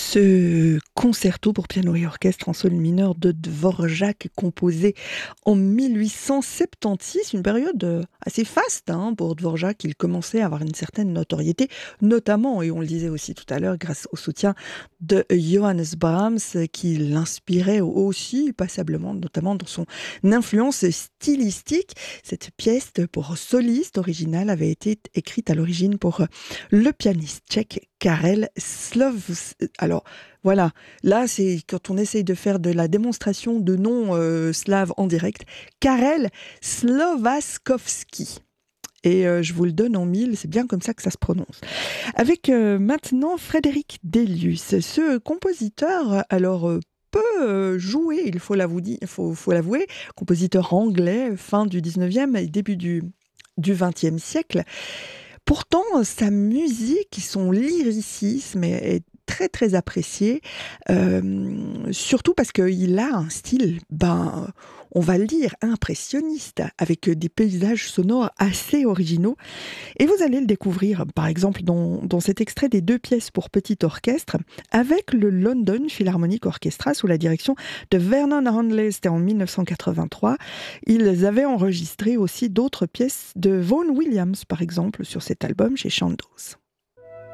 Ce concerto pour piano et orchestre en sol mineur de Dvorak, composé en 1876, une période assez faste pour Dvorak. Il commençait à avoir une certaine notoriété, notamment, et on le disait aussi tout à l'heure, grâce au soutien de Johannes Brahms, qui l'inspirait aussi passablement, notamment dans son influence stylistique. Cette pièce pour soliste originale avait été écrite à l'origine pour le pianiste tchèque Karel Slov. Alors voilà, là c'est quand on essaye de faire de la démonstration de noms slaves en direct. Karel Slovakovski. Et je vous le donne en mille, c'est bien comme ça que ça se prononce. Avec maintenant Frédéric Delius, ce compositeur, alors peut jouer, il faut l'avouer, compositeur anglais, fin du 19e et début du 20e siècle. Pourtant, sa musique, son lyricisme est très très apprécié, surtout parce qu'il a un style, on va le dire, impressionniste, avec des paysages sonores assez originaux. Et vous allez le découvrir, par exemple, dans cet extrait des 2 pièces pour petit orchestre, avec le London Philharmonic Orchestra, sous la direction de Vernon Hanley. C'était en 1983. Ils avaient enregistré aussi d'autres pièces de Vaughan Williams, par exemple, sur cet album chez Chandos.